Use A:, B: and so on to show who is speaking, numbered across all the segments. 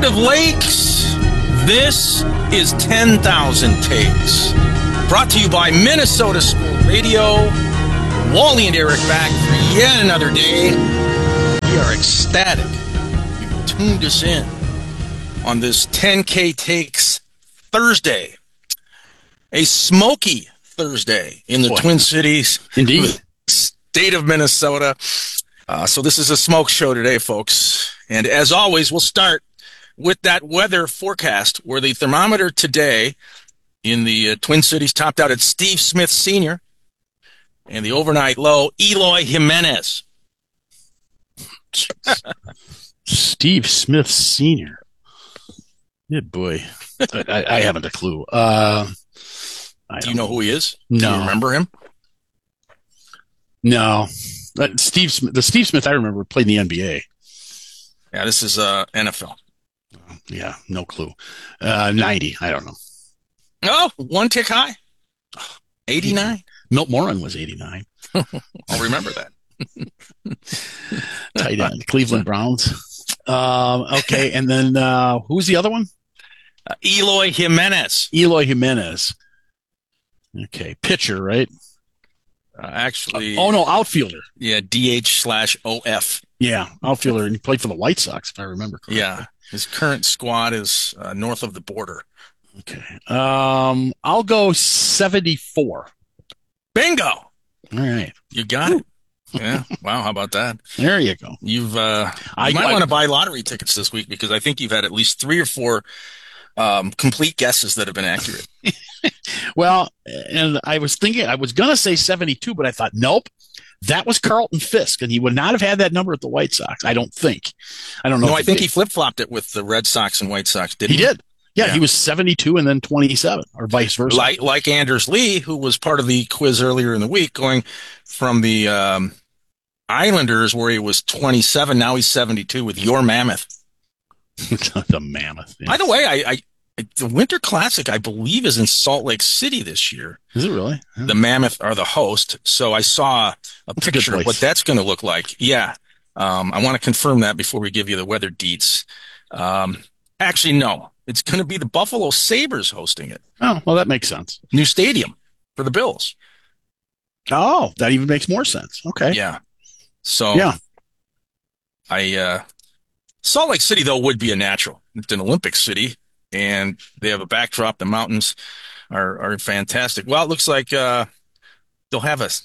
A: of lakes, this is 10,000 Takes. Brought to you by Minnesota School Radio. Wally and Eric back for yet another day. We are ecstatic you've tuned us in on this 10K Takes Thursday. A smoky Thursday in the Twin Cities.
B: Indeed.
A: State of Minnesota. So this is a smoke show today, folks. And as always, we'll start with that weather forecast where the thermometer today in the Twin Cities topped out at Steve Smith Sr. and the overnight low, Eloy Jimenez.
B: Steve Smith Sr. Good boy. I haven't a clue.
A: Do you know who he is?
B: No.
A: Do you remember him?
B: No. The Steve Smith I remember played in the NBA.
A: Yeah, this is NFL.
B: Yeah, no clue. 90, I don't know.
A: Oh, one tick high. 89.
B: Milt Morin was 89.
A: I'll remember that.
B: Tight end, Cleveland Browns. Okay, and then who's the other one?
A: Eloy Jimenez.
B: Eloy Jimenez. Okay, pitcher, right?
A: Actually.
B: Oh, no, outfielder.
A: Yeah, DH/OF.
B: Yeah, outfielder, and he played for the White Sox, if I remember correctly.
A: Yeah, his current squad is north of the border.
B: Okay. I'll go 74.
A: Bingo!
B: All right.
A: You got it. Yeah. Wow, how about that?
B: There you go.
A: You might want to buy lottery tickets this week because I think you've had at least 3 or 4 complete guesses that have been accurate.
B: Well, and I was going to say 72, but I thought, nope, that was Carlton Fisk, and he would not have had that number at the White Sox, I don't think. I don't know.
A: No, I think he flip-flopped it with the Red Sox and White Sox, didn't he?
B: He did. Yeah, he was 72 and then 27, or vice versa.
A: Like Anders Lee, who was part of the quiz earlier in the week, going from the Islanders, where he was 27, now he's 72 with your Mammoth.
B: The Mammoth. Yes.
A: By the way, the Winter Classic, I believe, is in Salt Lake City this year.
B: Is it really? Yeah.
A: The Mammoth are the host, so I saw a picture of what that's going to look like. Yeah, I want to confirm that before we give you the weather deets. Actually, no. It's going to be the Buffalo Sabres hosting it.
B: Oh, well, that makes sense.
A: New stadium for the Bills.
B: Oh, that even makes more sense. Okay.
A: Yeah. So,
B: yeah.
A: Salt Lake City, though, would be a natural. It's an Olympic city, and they have a backdrop. The mountains are fantastic. Well, it looks like they'll have a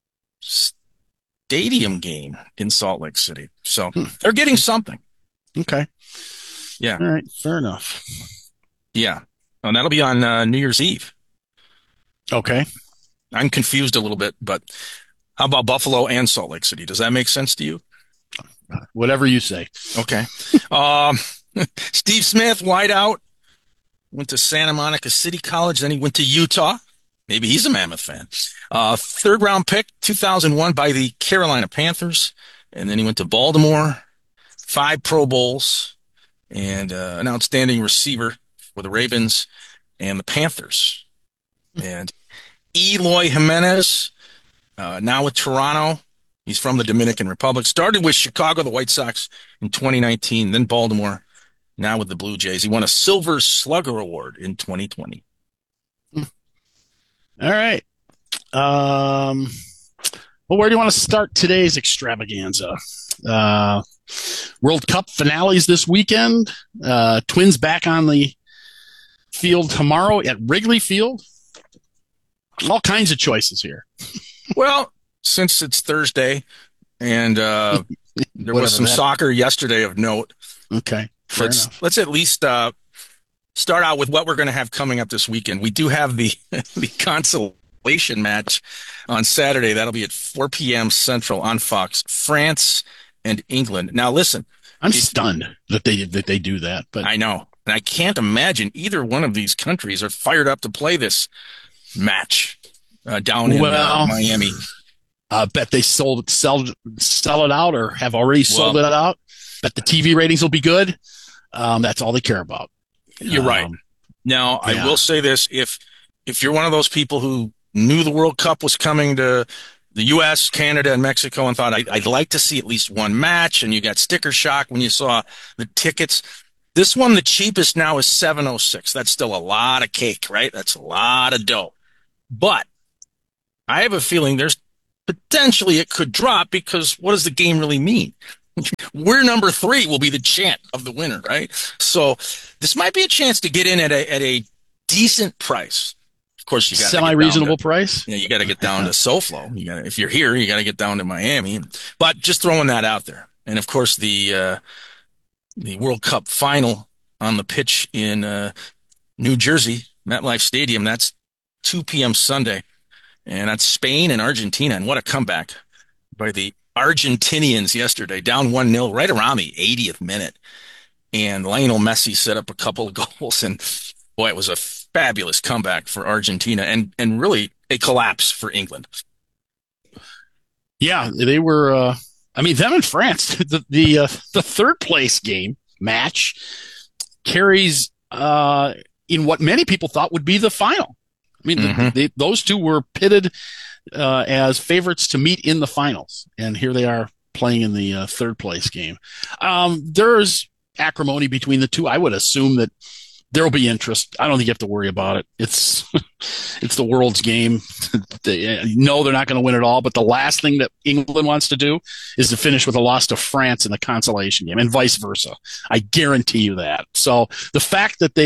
A: stadium game in Salt Lake City. So they're getting something.
B: Okay.
A: Yeah.
B: All right. Fair enough.
A: Yeah. And that'll be on New Year's Eve.
B: Okay.
A: I'm confused a little bit, but how about Buffalo and Salt Lake City? Does that make sense to you?
B: Whatever you say.
A: Okay. Steve Smith, wideout, went to Santa Monica City College. Then he went to Utah. Maybe he's a Mammoth fan. 3rd round pick, 2001 by the Carolina Panthers. And then he went to Baltimore, 5 Pro Bowls. And an outstanding receiver for the Ravens and the Panthers. And Eloy Jimenez, now with Toronto. He's from the Dominican Republic. Started with Chicago, the White Sox, in 2019, then Baltimore, now with the Blue Jays. He won a Silver Slugger Award in 2020.
B: All right. Well, where do you want to start today's extravaganza? World Cup finales this weekend. Twins back on the field tomorrow at Wrigley Field. All kinds of choices here.
A: Well, since it's Thursday and there was some soccer yesterday of note.
B: Okay.
A: Let's at least start out with what we're going to have coming up this weekend. We do have the consolation match on Saturday. That'll be at 4 p.m. Central on Fox. France and England. Now, listen.
B: I'm stunned that they do that. But
A: I know. And I can't imagine either one of these countries are fired up to play this match down in Miami.
B: I bet they sell it out or have already sold it out. Bet the TV ratings will be good. That's all they care about.
A: You're right. Now, I will say this. If you're one of those people who knew the World Cup was coming to the U.S., Canada, and Mexico and thought, I'd like to see at least one match, and you got sticker shock when you saw the tickets, This one, the cheapest now is 706. That's still a lot of cake, right? That's a lot of dough. But I have a feeling there's potentially it could drop because what does the game really mean? We're number three will be the chant of the winner, right? So this might be a chance to get in at a decent price. Of course, you got to get down to
B: Semi-reasonable price.
A: you got to get down to SoFlo. You got if you're here, you got to get down to Miami. But just throwing that out there, and of course the World Cup final on the pitch in New Jersey, MetLife Stadium. That's 2 p.m. Sunday, and that's Spain and Argentina. And what a comeback by the Argentinians yesterday, down 1-0 right around the 80th minute. And Lionel Messi set up a couple of goals, and boy, it was a fabulous comeback for Argentina, and really a collapse for England.
B: Yeah, they were. I mean, them and France. The third place game match carries in what many people thought would be the final. I mean, those two were pitted as favorites to meet in the finals, and here they are playing in the third place game. There's acrimony between the two. I would assume that there will be interest. I don't think you have to worry about it. It's it's the world's game. No, they're not going to win it all, but the last thing that England wants to do is to finish with a loss to France in the consolation game, and vice versa. I guarantee you that. So the fact that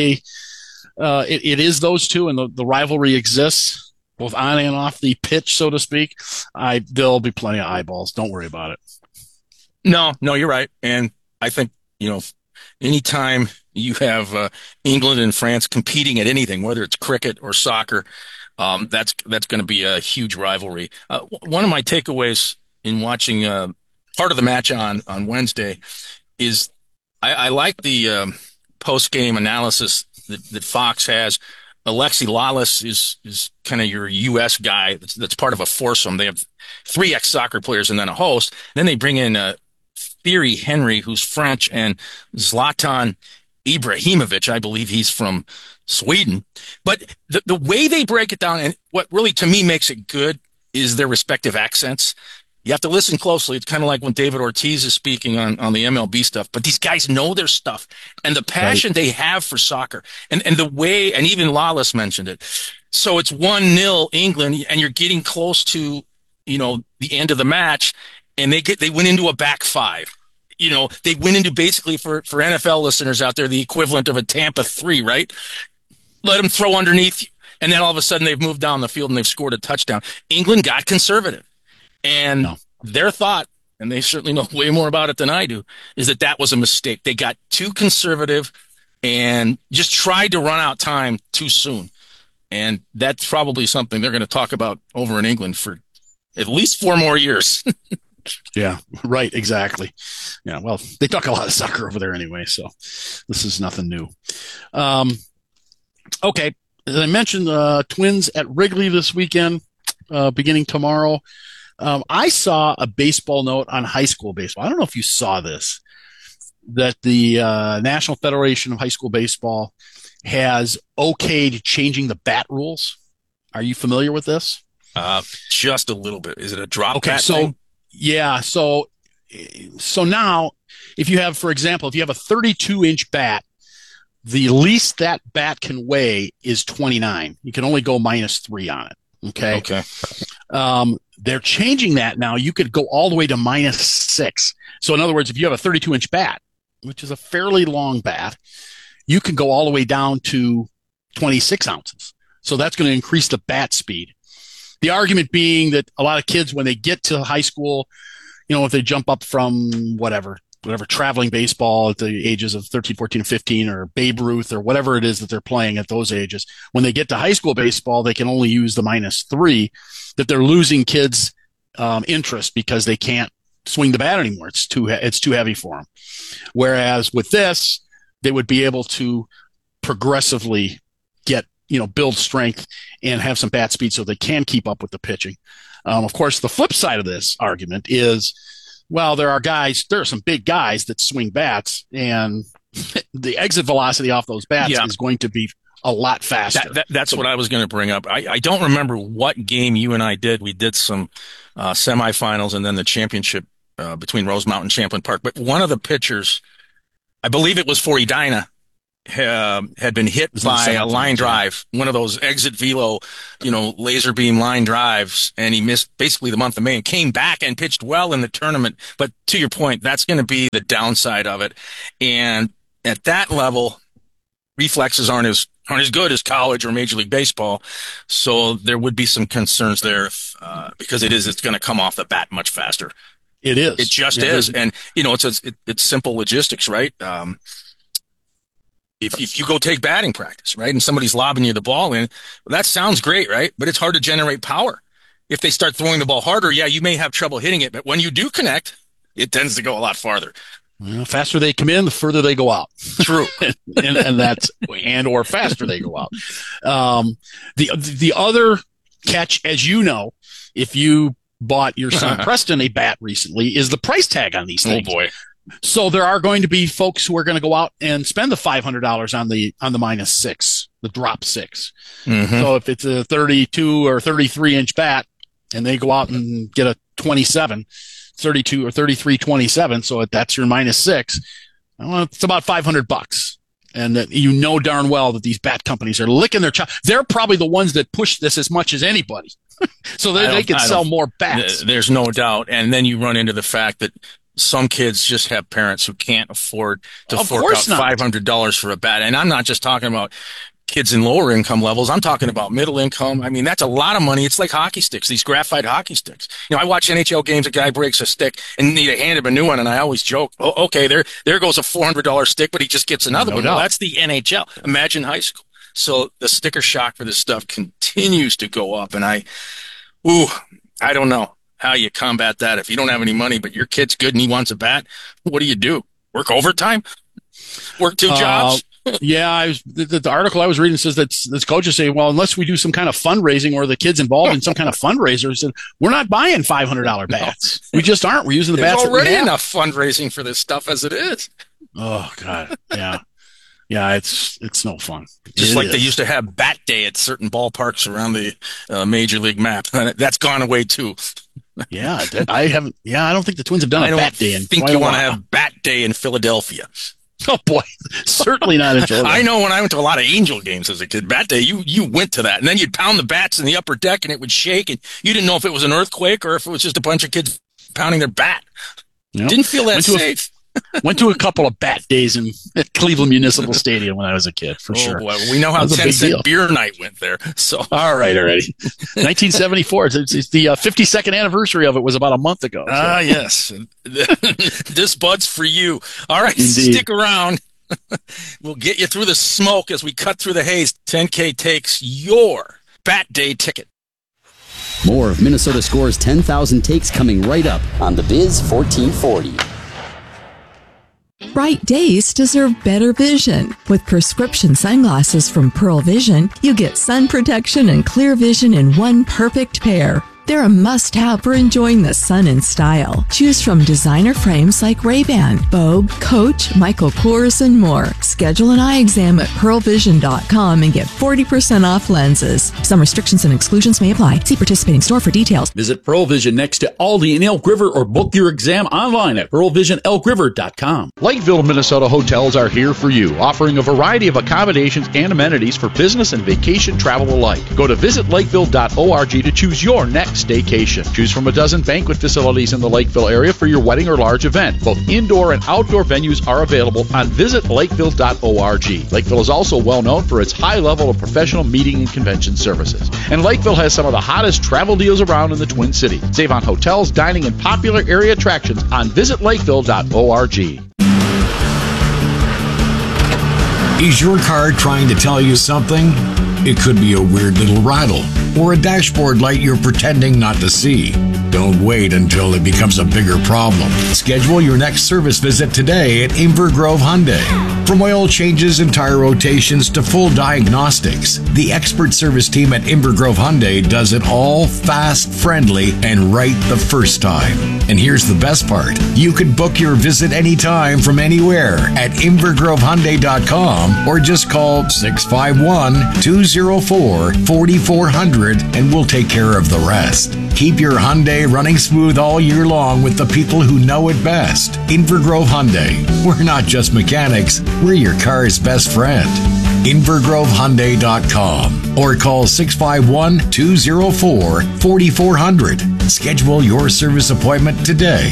B: it is those two, and the rivalry exists both on and off the pitch, so to speak, there'll be plenty of eyeballs. Don't worry about it.
A: No, you're right. And I think, anytime you have England and France competing at anything, whether it's cricket or soccer, that's going to be a huge rivalry. One of my takeaways in watching part of the match on Wednesday is I like the post game analysis that Fox has. Alexi Lalas is kind of your U.S. guy that's part of a foursome. They have three ex-soccer players and then a host. Then they bring in Thierry Henry, who's French, and Zlatan Ibrahimovic. I believe he's from Sweden. But the way they break it down, and what really to me makes it good, is their respective accents. You have to listen closely. It's kind of like when David Ortiz is speaking on the MLB stuff, but these guys know their stuff and the passion they have for soccer and the way, and even Lawless mentioned it. So it's 1-0 England, and you're getting close to, the end of the match, and they went into a back five. They went into basically for NFL listeners out there, the equivalent of a Tampa 3, right? Let them throw underneath you. And then all of a sudden they've moved down the field and they've scored a touchdown. England got conservative. And their thought, and they certainly know way more about it than I do, is that was a mistake. They got too conservative and just tried to run out time too soon. And that's probably something they're going to talk about over in England for at least 4 more years.
B: Yeah, right. Exactly. Yeah. Well, they talk a lot of soccer over there anyway, so this is nothing new. Okay. As I mentioned, Twins at Wrigley this weekend, beginning tomorrow. I saw a baseball note on high school baseball. I don't know if you saw this, that the National Federation of High School Baseball has okayed changing the bat rules. Are you familiar with this?
A: Just a little bit. Is it a drop
B: bat
A: thing?
B: Yeah. So now, if you have, for example, if you have a 32-inch bat, the least that bat can weigh is 29. You can only go -3 on it. Okay. They're changing that now. You could go all the way to -6. So in other words, if you have a 32-inch bat, which is a fairly long bat, you can go all the way down to 26 ounces. So that's going to increase the bat speed. The argument being that a lot of kids, when they get to high school, if they jump up from whatever traveling baseball at the ages of 13, 14, 15, or Babe Ruth or whatever it is that they're playing at those ages, when they get to high school baseball, they can only use the -3, that they're losing kids' interest because they can't swing the bat anymore. It's too heavy for them. Whereas with this, they would be able to progressively build strength and have some bat speed so they can keep up with the pitching. Of course, the flip side of this argument is, well, there are some big guys that swing bats, and the exit velocity off those bats is going to be a lot faster.
A: That's what I was going to bring up. I don't remember what game you and I did. We did some semifinals and then the championship between Rosemount and Champlain Park. But one of the pitchers I believe it was for Edina, had been hit
B: was in the
A: by a line
B: 17th, yeah.
A: drive, one of those exit velo, laser beam line drives, and he missed basically the month of May and came back and pitched well in the tournament. But to your point, that's going to be the downside of it. And at that level, reflexes aren't as good as college or Major League Baseball. So there would be some concerns there because it's going to come off the bat much faster.
B: It is.
A: It just is. And, it's simple logistics, right? If you go take batting practice, right, and somebody's lobbing you the ball in, well, that sounds great, right? But it's hard to generate power. If they start throwing the ball harder, yeah, you may have trouble hitting it. But when you do connect, it tends to go a lot farther.
B: Well, the faster they come in, the further they go out.
A: True.
B: or faster they go out. The other catch, as you know, if you bought your son Preston a bat recently, is the price tag on these things.
A: Oh boy.
B: So there are going to be folks who are going to go out and spend the $500 on the -6, the drop 6.
A: Mm-hmm.
B: So if it's a 32 or 33 inch bat and they go out and get a 27, 32 or 33 27, so that's your -6, well, it's about $500. And that darn well that these bat companies are licking their chops. They're probably the ones that push this as much as anybody. So they can sell more bats.
A: There's no doubt. And then you run into the fact that some kids just have parents who can't afford to fork out $500 for a bat. And I'm not just talking about kids in lower income levels. I'm talking about middle income. I mean, that's a lot of money. It's like hockey sticks, these graphite hockey sticks. I watch NHL games, a guy breaks a stick and need to hand him a new one. And I always joke, oh, okay, there goes a $400 stick, but he just gets another one. Well, that's the NHL. Imagine high school. So the sticker shock for this stuff continues to go up. And I don't know how you combat that. If you don't have any money, but your kid's good and he wants a bat, what do? Work overtime? Work 2 jobs?
B: Yeah, the article I was reading says that this coaches say, well, unless we do some kind of fundraising or the kid's involved in some kind of fundraiser, said we're not buying $500 bats. We just aren't. We're using the bats.
A: There's already enough fundraising for this stuff as it is.
B: Oh God, yeah. Yeah, it's no fun.
A: Just like they used to have Bat Day at certain ballparks around the Major League map. That's gone away too.
B: Yeah, I haven't. Yeah, I don't think the Twins have done a Bat Day. I
A: think you want to have Bat Day in Philadelphia.
B: Oh boy, certainly not in Philadelphia.
A: I know when I went to a lot of Angel games as a kid, Bat Day, you went to that, and then you'd pound the bats in the upper deck, and it would shake, and you didn't know if it was an earthquake or if it was just a bunch of kids pounding their bat. Yep. Didn't feel that safe.
B: Went to a couple of bat days at Cleveland Municipal Stadium when I was a kid, for sure.
A: Boy, we know how 10-cent beer night went there. So
B: all right, already. 1974. It's the 52nd anniversary of it was about a month ago. So.
A: Yes. This bud's for you. All right,
B: Indeed.
A: Stick around. We'll get you through the smoke as we cut through the haze. 10K takes your Bat Day ticket.
C: More of Minnesota Score's 10,000 takes coming right up on the Biz 1440.
D: Bright days deserve better vision. With prescription sunglasses from Pearl Vision, you get sun protection and clear vision in one perfect pair. They're a must-have for enjoying the sun in style. Choose from designer frames like Ray-Ban, Vogue, Coach, Michael Kors, and more. Schedule an eye exam at pearlvision.com and get 40% off lenses. Some restrictions and exclusions may apply. See participating store for details.
E: Visit Pearl Vision next to Aldi in Elk River or book your exam online at pearlvisionelkriver.com.
F: Lakeville, Minnesota hotels are here for you, offering a variety of accommodations and amenities for business and vacation travel alike. Go to visitlakeville.org to choose your next staycation. Choose from a dozen banquet facilities in the Lakeville area for your wedding or large event. Both indoor and outdoor venues are available on visitlakeville.org. Lakeville is also well known for its high level of professional meeting and convention services. And Lakeville has some of the hottest travel deals around in the Twin Cities. Save on hotels, dining, and popular area attractions on visitlakeville.org.
G: Is your car trying to tell you something? It could be a weird little rattle or a dashboard light you're pretending not to see. Don't wait until it becomes a bigger problem. Schedule your next service visit today at Inver Grove Hyundai. From oil changes and tire rotations to full diagnostics, the expert service team at Inver Grove Hyundai does it all fast, friendly, and right the first time. And here's the best part. You can book your visit anytime from anywhere at invergrovehyundai.com or just call 651-204-4400 it, and we'll take care of the rest. Keep your Hyundai running smooth all year long with the people who know it best. Invergrove Hyundai. We're not just mechanics, we're your car's best friend. InvergroveHyundai.com or call 651-204-4400. Schedule your service appointment today.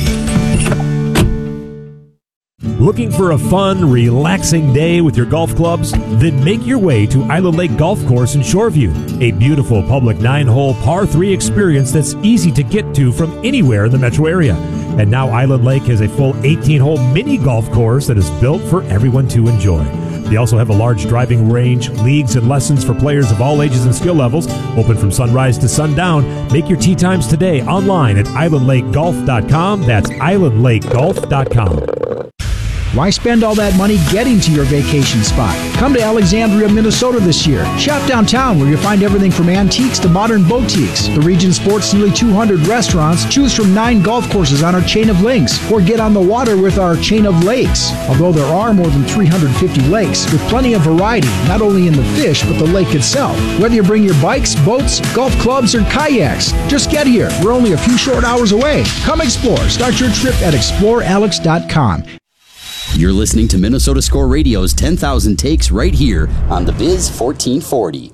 H: Looking for a fun, relaxing day with your golf clubs? Then make your way to Island Lake Golf Course in Shoreview, a beautiful public 9-hole par 3 experience that's easy to get to from anywhere in the metro area. And now Island Lake has a full 18-hole mini golf course that is built for everyone to enjoy. They also have a large driving range, leagues, and lessons for players of all ages and skill levels, open from sunrise to sundown. Make your tee times today online at islandlakegolf.com. That's islandlakegolf.com.
I: Why spend all that money getting to your vacation spot? Come to Alexandria, Minnesota this year. Shop downtown where you'll find everything from antiques to modern boutiques. The region sports nearly 200 restaurants. Choose from 9 golf courses on our chain of links, or get on the water with our chain of lakes. Although there are more than 350 lakes, with plenty of variety, not only in the fish, but the lake itself. Whether you bring your bikes, boats, golf clubs, or kayaks, just get here. We're only a few short hours away. Come explore. Start your trip at explorealex.com.
C: You're listening to Minnesota Score Radio's 10,000 Takes right here on the Biz 1440.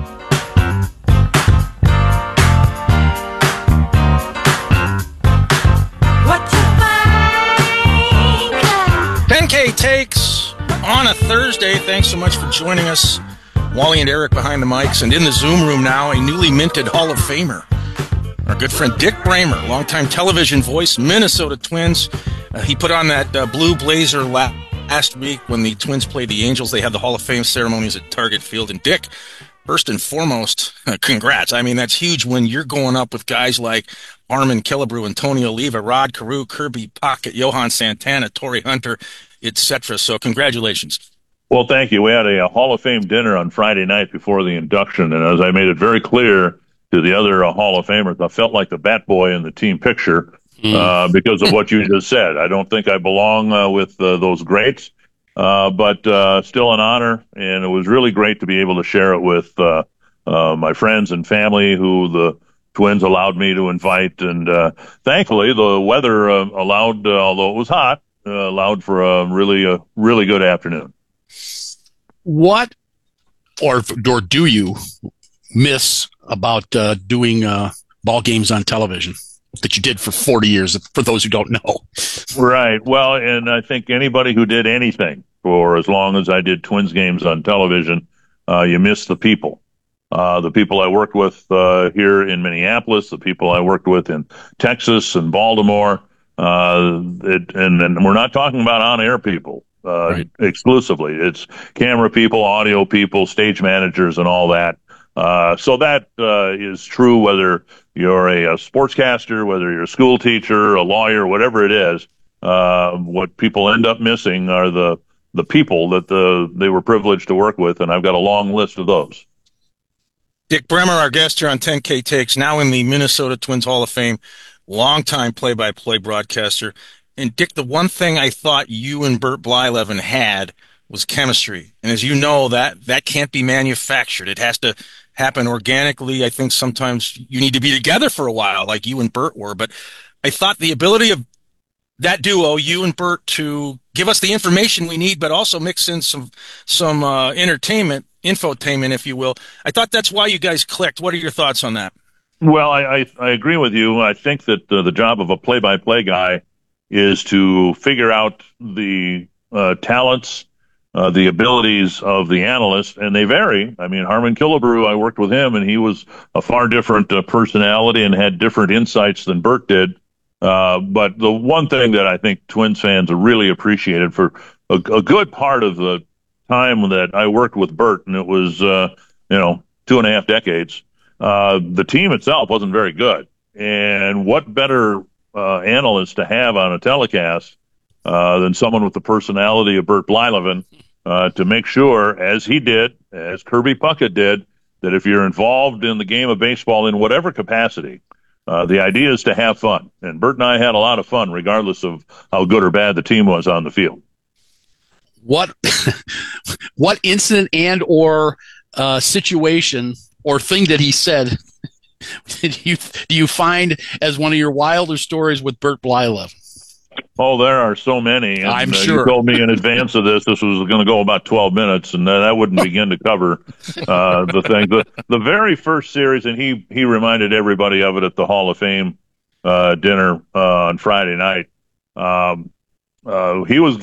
A: What you 10K Takes on a Thursday. Thanks so much for joining us. Wally and Eric behind the mics, and in the Zoom room now, a newly minted Hall of Famer. Our good friend Dick Bramer, longtime television voice, Minnesota Twins. He put on that blue blazer last week when the Twins played the Angels. They had the Hall of Fame ceremonies at Target Field. And Dick, first and foremost, congrats. I mean, that's huge when you're going up with guys like Armin Killebrew, Antonio Oliva, Rod Carew, Kirby Puckett, Johan Santana, Torrey Hunter, etc. So congratulations.
J: Well, thank you. We had a Hall of Fame dinner on Friday night before the induction. And as I made it very clear to the other Hall of Famers, I felt like the bat boy in the team picture. Because of what you just said. I don't think I belong with those greats, but still an honor, and it was really great to be able to share it with my friends and family who the Twins allowed me to invite, and thankfully the weather allowed, although it was hot, allowed for a really good afternoon.
B: What or do you miss about doing ball games on television that you did for 40 years, for those who don't know?
J: Right. Well, and I think anybody who did anything for as long as I did Twins games on television, you miss the people. The people I worked with here in Minneapolis, the people I worked with in Texas and Baltimore, and we're not talking about on-air people right. Exclusively. It's camera people, audio people, stage managers, and all that. So that is true whether you're a sportscaster, whether you're a school teacher, a lawyer, whatever it is. What people end up missing are the people that they were privileged to work with, and I've got a long list of those.
A: Dick Bremer, our guest here on 10K Takes, now in the Minnesota Twins Hall of Fame, longtime play-by-play broadcaster. And Dick, the one thing I thought you and Bert Blyleven had was chemistry. And as you know, that can't be manufactured. It has to happen organically. I think sometimes you need to be together for a while, like you and Bert were. But I thought the ability of that duo, you and Bert, to give us the information we need, but also mix in some entertainment, infotainment, if you will. I thought that's why you guys clicked. What are your thoughts on that?
J: Well, I agree with you. I think that the job of a play-by-play guy is to figure out the talents, the abilities of the analyst, and they vary. I mean, Harmon Killebrew, I worked with him, and he was a far different personality and had different insights than Bert did. But the one thing that I think Twins fans have really appreciated for a good part of the time that I worked with Bert, and it was, 2.5 decades, the team itself wasn't very good. And what better analyst to have on a telecast than someone with the personality of Bert Blyleven to make sure, as he did, as Kirby Puckett did, that if you're involved in the game of baseball in whatever capacity, the idea is to have fun. And Bert and I had a lot of fun, regardless of how good or bad the team was on the field.
B: What incident and or situation or thing that he said Do you find as one of your wilder stories with Bert Blylev?
J: Oh, there are so many. And,
B: I'm sure.
J: You told me in advance of this was going to go about 12 minutes, and that wouldn't begin to cover the thing. The very first series, and he reminded everybody of it at the Hall of Fame dinner on Friday night. He was